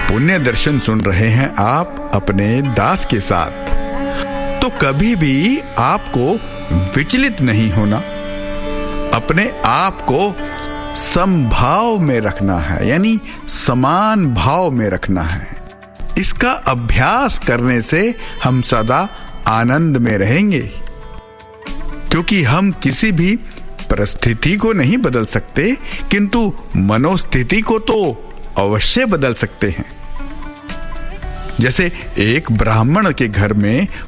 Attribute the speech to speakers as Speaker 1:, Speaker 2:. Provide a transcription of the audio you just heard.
Speaker 1: पुण्य दर्शन सुन रहे हैं आप अपने दास के साथ। तो कभी भी आपको विचलित नहीं होना, अपने आप को समभाव में रखना है, यानी समान भाव में रखना है। इसका अभ्यास करने से हम सदा आनंद में रहेंगे, क्योंकि हम किसी भी परिस्थिति को नहीं बदल सकते, किंतु मनोस्थिति को तो अवश्य बदल सकते हैं। जैसे एक ब्राह्मण के घर में